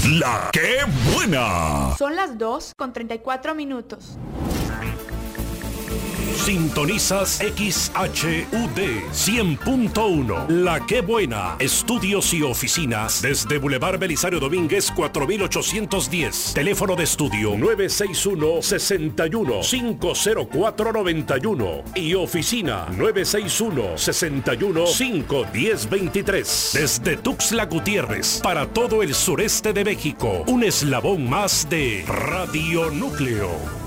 La que buena. Son las 2:34. Sintonizas XHUD 100.1. La que buena. Estudios y oficinas desde Boulevard Belisario Domínguez 4810. Teléfono de estudio 961-61-50491 y oficina 961-61-51023. Desde Tuxtla Gutiérrez para todo el sureste de México. Un eslabón más de Radio Núcleo.